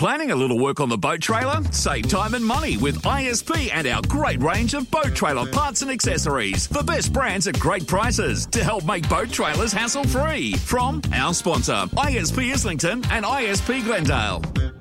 planning a little work on the boat trailer? Save time and money with ISP and our great range of boat trailer parts and accessories. The best brands at great prices to help make boat trailers hassle-free. From our sponsor, ISP Islington and ISP Glendale.